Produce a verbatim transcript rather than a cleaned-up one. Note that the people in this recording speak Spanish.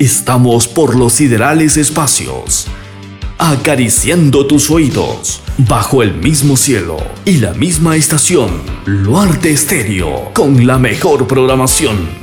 Estamos por los siderales espacios, acariciando tus oídos, bajo el mismo cielo y la misma estación. Luarte Estéreo, con la mejor programación.